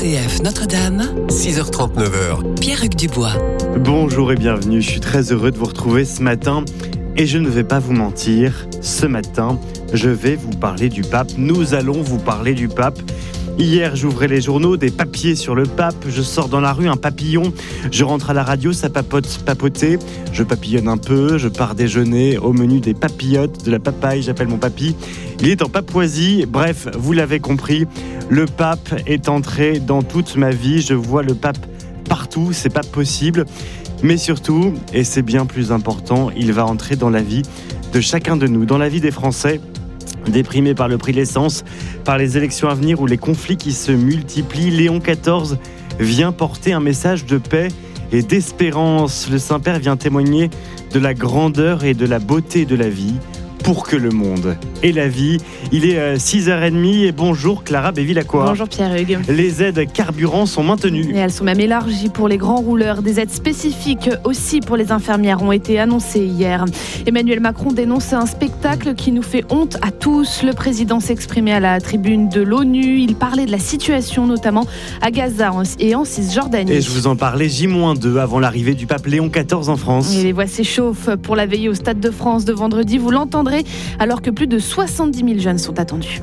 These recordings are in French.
RCF Notre-Dame, 6h30, 9h. Pierre-Hugues Dubois. Bonjour et bienvenue, je suis très heureux de vous retrouver ce matin. Et je ne vais pas vous mentir, ce matin, je vais vous parler du pape. Nous allons vous parler du pape. Hier, j'ouvrais les journaux, des papiers sur le pape. Je sors dans la rue, un papillon. Je rentre à la radio, ça papoter. Je papillonne un peu, je pars déjeuner au menu des papillotes, de la papaye. J'appelle mon papy. Il est en Papouasie. Bref, vous l'avez compris, le pape est entré dans toute ma vie. Je vois le pape partout, c'est pas possible. Mais surtout, et c'est bien plus important, il va entrer dans la vie de chacun de nous, dans la vie des Français. Déprimés par le prix de l'essence, par les élections à venir ou les conflits qui se multiplient, Léon XIV vient porter un message de paix et d'espérance. Le Saint-Père vient témoigner de la grandeur et de la beauté de la vie pour que le monde ait la vie. Il est 6h30 et bonjour Clara Bévilacqua. Bonjour Pierre-Hugues. Les aides carburant sont maintenues. Et elles sont même élargies pour les grands rouleurs. Des aides spécifiques aussi pour les infirmières ont été annoncées hier. Emmanuel Macron dénonce un spectacle qui nous fait honte à tous. Le président s'exprimait à la tribune de l'ONU. Il parlait de la situation notamment à Gaza et en Cisjordanie. Et je vous en parlais J-2 avant l'arrivée du pape Léon XIV en France. Et les voix s'échauffent pour la veillée au Stade de France de vendredi. Vous l'entendrez alors que plus de 70 000 jeunes sont attendus.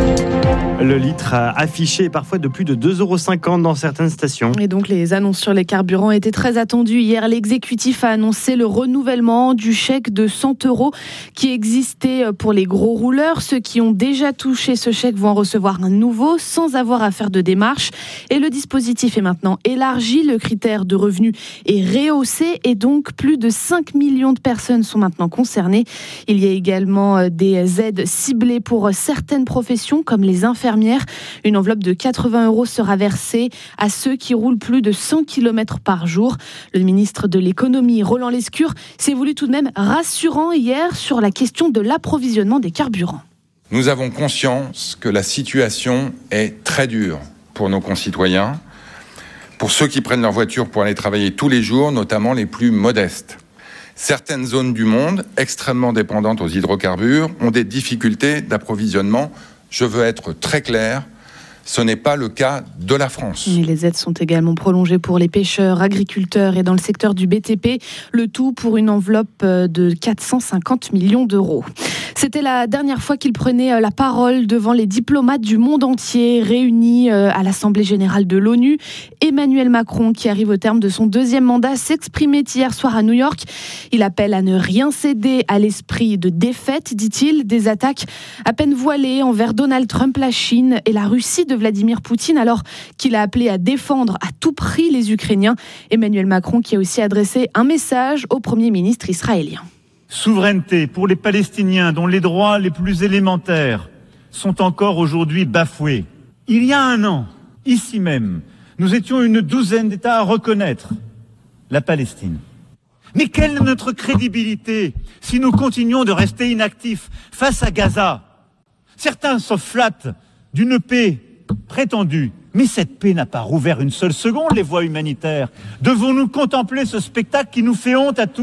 Le litre affiché est parfois de plus de 2,50 € dans certaines stations. Et donc les annonces sur les carburants étaient très attendues. Hier, l'exécutif a annoncé le renouvellement du chèque de 100 € qui existait pour les gros rouleurs. Ceux qui ont déjà touché ce chèque vont en recevoir un nouveau sans avoir à faire de démarche. Et le dispositif est maintenant élargi. Le critère de revenu est rehaussé et donc plus de 5 millions de personnes sont maintenant concernées. Il y a également des aides ciblées pour certaines professions comme les infirmières. Une enveloppe de 80 € sera versée à ceux qui roulent plus de 100 km par jour. Le ministre de l'économie, Roland Lescure, s'est voulu tout de même rassurant hier sur la question de l'approvisionnement des carburants. Nous avons conscience que la situation est très dure pour nos concitoyens, pour ceux qui prennent leur voiture pour aller travailler tous les jours, notamment les plus modestes. Certaines zones du monde, extrêmement dépendantes aux hydrocarbures, ont des difficultés d'approvisionnement. Je veux être très clair, ce n'est pas le cas de la France. Et les aides sont également prolongées pour les pêcheurs, agriculteurs et dans le secteur du BTP, le tout pour une enveloppe de 450 millions d'euros. C'était la dernière fois qu'il prenait la parole devant les diplomates du monde entier réunis à l'Assemblée générale de l'ONU. Emmanuel Macron, qui arrive au terme de son deuxième mandat, s'exprimait hier soir à New York. Il appelle à ne rien céder à l'esprit de défaite, dit-il. Des attaques à peine voilées envers Donald Trump, la Chine et la Russie de Vladimir Poutine, alors qu'il a appelé à défendre à tout prix les Ukrainiens. Emmanuel Macron qui a aussi adressé un message au Premier ministre israélien. Souveraineté pour les Palestiniens dont les droits les plus élémentaires sont encore aujourd'hui bafoués. Il y a un an, ici même, nous étions une douzaine d'États à reconnaître la Palestine. Mais quelle est notre crédibilité si nous continuons de rester inactifs face à Gaza ? Certains se flattent d'une paix prétendue, mais cette paix n'a pas rouvert une seule seconde les voies humanitaires. Devons-nous contempler ce spectacle qui nous fait honte à tous ?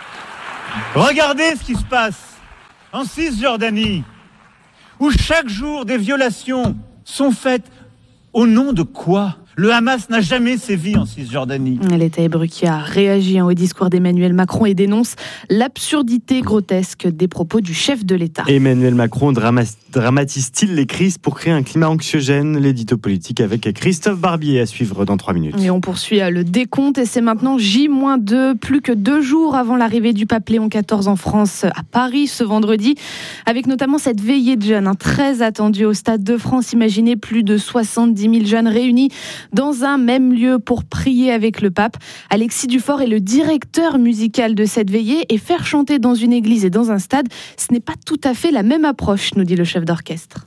Regardez ce qui se passe en Cisjordanie, où chaque jour des violations sont faites au nom de quoi ? Le Hamas n'a jamais sévi en Cisjordanie. L'État hébreu qui a réagi au discours d'Emmanuel Macron et dénonce l'absurdité grotesque des propos du chef de l'État. Emmanuel Macron dramatise-t-il les crises pour créer un climat anxiogène ? L'édito politique avec Christophe Barbier à suivre dans 3 minutes. Et on poursuit le décompte et c'est maintenant J-2, plus que 2 jours avant l'arrivée du pape Léon XIV en France à Paris ce vendredi, avec notamment cette veillée de jeunes très attendue au Stade de France. Imaginez plus de 70 000 jeunes réunis dans un même lieu pour prier avec le pape. Alexis Dufort est le directeur musical de cette veillée et faire chanter dans une église et dans un stade, ce n'est pas tout à fait la même approche, nous dit le chef d'orchestre.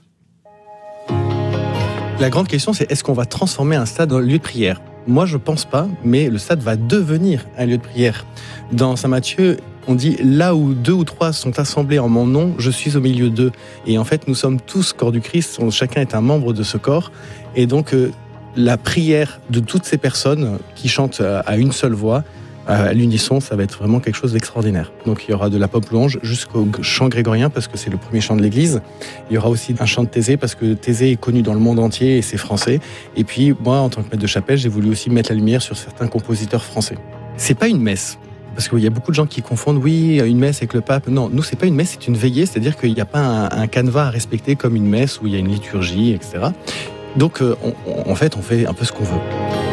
La grande question, c'est est-ce qu'on va transformer un stade en lieu de prière ? Moi, je pense pas, mais le stade va devenir un lieu de prière. Dans Saint Matthieu, on dit « Là où 2 ou 3 sont assemblés en mon nom, je suis au milieu d'eux ». Et en fait, nous sommes tous corps du Christ, chacun est un membre de ce corps. Et donc, la prière de toutes ces personnes qui chantent à une seule voix À l'unisson, ça va être vraiment quelque chose d'extraordinaire. Donc il y aura de la pop louange jusqu'au chant grégorien parce que c'est le premier chant de l'Église. Il y aura aussi un chant de Thésée parce que Thésée est connu dans le monde entier et c'est français. Et puis moi, en tant que maître de chapelle, j'ai voulu aussi mettre la lumière sur certains compositeurs français. C'est pas une messe. Parce qu'il y a beaucoup de gens qui confondent, oui, une messe avec le pape. Non, nous, c'est pas une messe, c'est une veillée. C'est-à-dire qu'il n'y a pas un canevas à respecter comme une messe où il y a une liturgie, etc. Donc, en fait, on fait un peu ce qu'on veut.